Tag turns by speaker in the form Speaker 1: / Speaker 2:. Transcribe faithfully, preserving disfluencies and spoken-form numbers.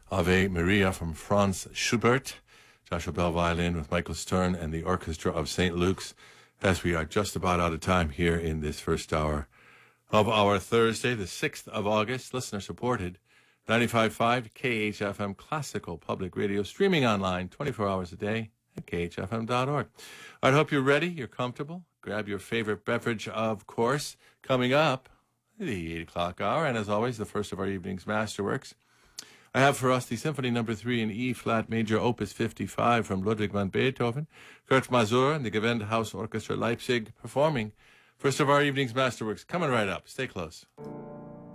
Speaker 1: Ave Maria from Franz Schubert. Joshua Bell violin with Michael Stern and the Orchestra of Saint Luke's, as we are just about out of time here in this first hour of our Thursday, the sixth of August, listener-supported, ninety-five point five K H F M Classical Public Radio, streaming online twenty-four hours a day at K H F M dot org. I hope you're ready, you're comfortable. Grab your favorite beverage, of course. Coming up, the eight o'clock hour, and as always, the first of our evening's masterworks. I have for us the Symphony Number three in E-flat Major Opus fifty-five from Ludwig van Beethoven, Kurt Masur and the Gewandhaus Orchestra Leipzig performing first of our evening's masterworks. Coming right up. Stay close.